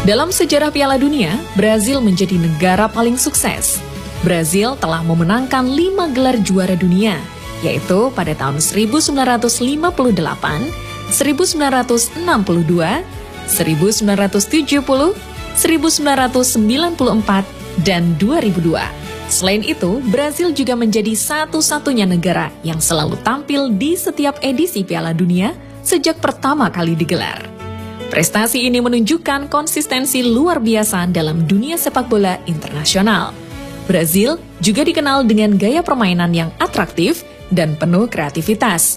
Dalam sejarah Piala Dunia, Brazil menjadi negara paling sukses. Brazil telah memenangkan 5 gelar juara dunia, yaitu pada tahun 1958, 1962, 1970, 1994, dan 2002. Selain itu, Brazil juga menjadi satu-satunya negara yang selalu tampil di setiap edisi Piala Dunia sejak pertama kali digelar. Prestasi ini menunjukkan konsistensi luar biasa dalam dunia sepak bola internasional. Brazil juga dikenal dengan gaya permainan yang atraktif dan penuh kreativitas.